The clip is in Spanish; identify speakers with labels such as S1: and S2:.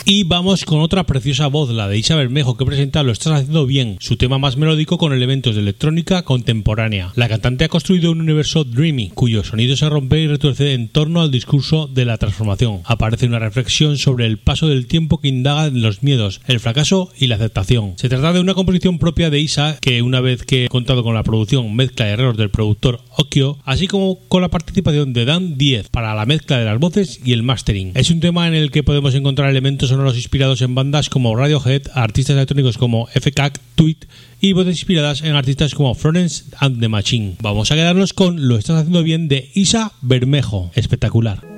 S1: Y vamos con otra preciosa voz, la de Isa Bermejo, que presenta Lo estás haciendo bien, su tema más melódico con elementos de electrónica contemporánea. La cantante ha construido un universo dreamy, cuyo sonido se rompe y retuerce en torno al discurso de la transformación. Aparece una reflexión sobre el paso del tiempo que indaga en los miedos, el fracaso y la aceptación. Se trata de una composición propia de Isa, que una vez que ha contado con la producción, mezcla y arreglos del productor Okio, así como con la participación de Dan Diez para la mezcla de las voces y el mastering. Es un tema en el que podemos encontrar elementos sonoros inspirados en bandas como Radiohead, artistas electrónicos como FKAC, Tweet y voces inspiradas en artistas como Florence and the Machine. Vamos a quedarnos con Lo estás haciendo bien de Isa Bermejo. Espectacular.